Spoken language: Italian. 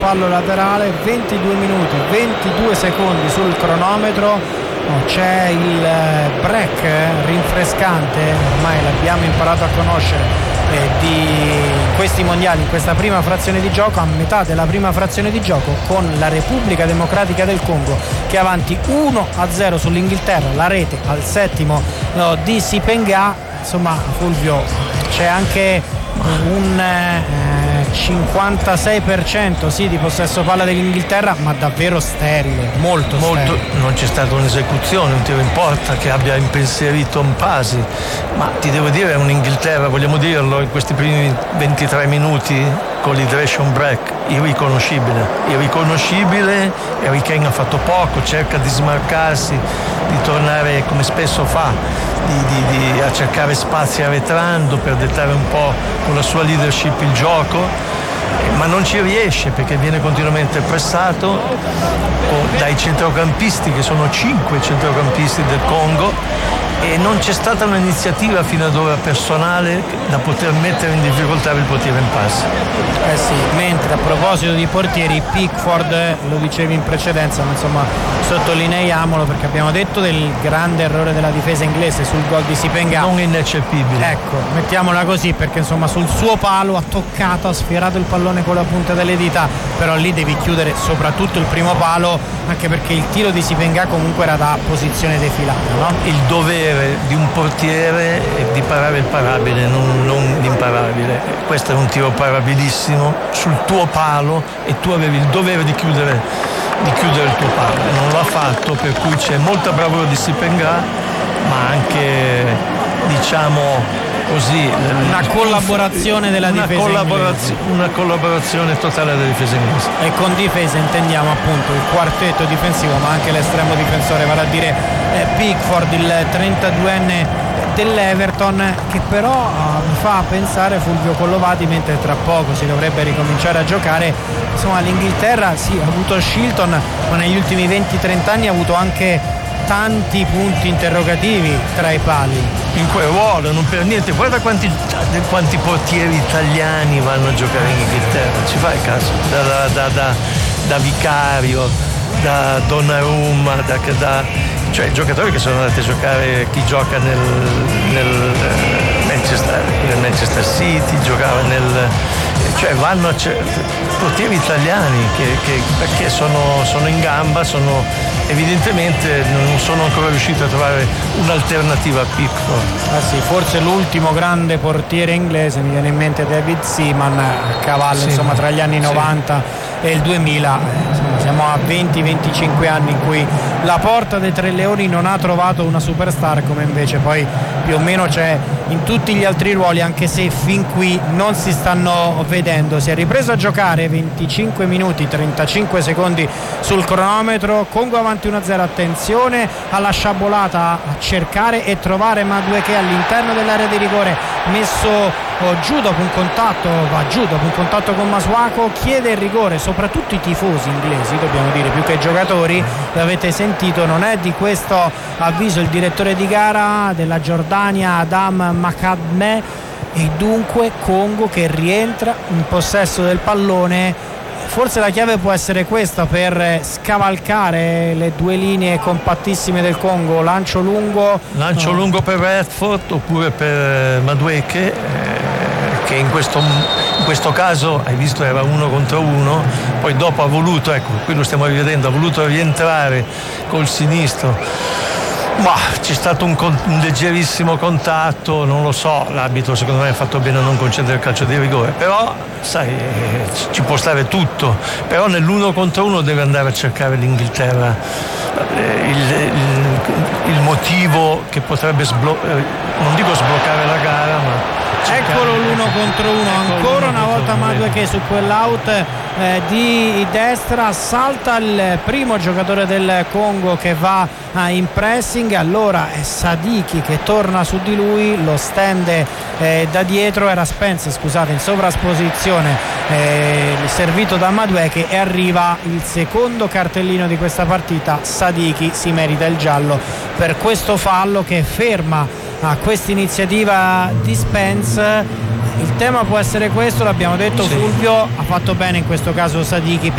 Fallo laterale, 22 minuti 22 secondi sul cronometro. C'è il break rinfrescante, ormai l'abbiamo imparato a conoscere, di questi mondiali, in questa prima frazione di gioco, a metà della prima frazione di gioco, con la Repubblica Democratica del Congo che è avanti 1-0 sull'Inghilterra, la rete al settimo di Sipenga. Insomma, Fulvio, c'è anche un 56% sì di possesso palla dell'Inghilterra, ma davvero sterile, molto sterile. Non c'è stata un'esecuzione, un tiro in porta che abbia impensierito Mpasi, ma ti devo dire, è un'Inghilterra, vogliamo dirlo, in questi primi 23 minuti con l'hydration break irriconoscibile. Harry Kane ha fatto poco, cerca di smarcarsi, di tornare come spesso fa, a cercare spazi arretrando per dettare un po' con la sua leadership il gioco, ma non ci riesce perché viene continuamente pressato dai centrocampisti, che sono 5 centrocampisti del Congo, e non c'è stata un'iniziativa fino ad ora personale da poter mettere in difficoltà il portiere in pass. Sì, mentre a proposito di portieri, Pickford, lo dicevi in precedenza, ma insomma sottolineiamolo perché abbiamo detto del grande errore della difesa inglese sul gol di Sipenga, non ineccepibile. Ecco, mettiamola così, perché insomma sul suo palo ha toccato, ha sfiorato il pallone con la punta delle dita, però lì devi chiudere soprattutto il primo palo, anche perché il tiro di Sipenga comunque era da posizione defilata, no? Il dovere di un portiere è di parare il parabile, non l'imparabile. Questo è un tiro parabilissimo sul tuo palo e tu avevi il dovere di chiudere il tuo palo. Non l'ha fatto, per cui c'è molta bravura di Sipenga, ma anche, diciamo così, una collaborazione della difesa inglese. Una collaborazione totale della difesa inglese. E con difesa intendiamo appunto il quartetto difensivo, ma anche l'estremo difensore, vale a dire Pickford, il 32enne dell'Everton, che però mi fa pensare, Fulvio Collovati, mentre tra poco si dovrebbe ricominciare a giocare, insomma l'Inghilterra sì, ha avuto Shilton, ma negli ultimi 20-30 anni ha avuto anche tanti punti interrogativi tra i pali. In quel ruolo, non per niente, guarda quanti portieri italiani vanno a giocare in Inghilterra, ci fai caso? Da Vicario, da Donnarumma, cioè giocatori che sono andati a giocare, chi gioca nel Manchester City, giocava cioè vanno a portieri italiani che perché sono in gamba, evidentemente non sono ancora riusciti a trovare un'alternativa a Pickford. Sì, forse l'ultimo grande portiere inglese, mi viene in mente David Seaman, a cavallo insomma tra gli anni 90 e il 2000, insomma, siamo a 20-25 anni in cui la porta dei Tre Leoni non ha trovato una superstar, come invece poi più o meno c'è in tutti gli altri ruoli, anche se fin qui non si stanno vedendo. Si è ripreso a giocare, 25 minuti 35 secondi sul cronometro, Congo avanti 1-0, attenzione alla sciabolata, a cercare e trovare Madueke all'interno dell'area di rigore, messo giù dopo un contatto con Masuaku, chiede il rigore. Soprattutto i tifosi inglesi, dobbiamo dire, più che i giocatori, l'avete sentito, non è di questo avviso il direttore di gara della Giordania Adam Makadme, e dunque Congo che rientra in possesso del pallone. Forse la chiave può essere questa per scavalcare le due linee compattissime del Congo, lancio lungo per Redford oppure per Madueke, che in questo caso hai visto era 1 contro 1, poi dopo ha voluto, ecco qui lo stiamo rivedendo, ha voluto rientrare col sinistro, ma c'è stato un leggerissimo contatto, non lo so, l'arbitro secondo me ha fatto bene a non concedere il calcio di rigore, però sai, ci può stare tutto, però nell'1 contro 1 deve andare a cercare l'Inghilterra il motivo che potrebbe non dico sbloccare la gara, ma eccolo l'1 contro 1, ancora una volta Madueke su quell'out di destra, salta il primo giocatore del Congo che va in pressing, allora è Sadiki che torna su di lui, lo stende da dietro, era Spence, scusate, in sovrasposizione, servito da Madueke, e arriva il secondo cartellino di questa partita. Sadiki si merita il giallo per questo fallo che ferma a questa iniziativa di Spence. Il tema può essere questo, l'abbiamo detto, Fulvio ha fatto bene in questo caso Sadiki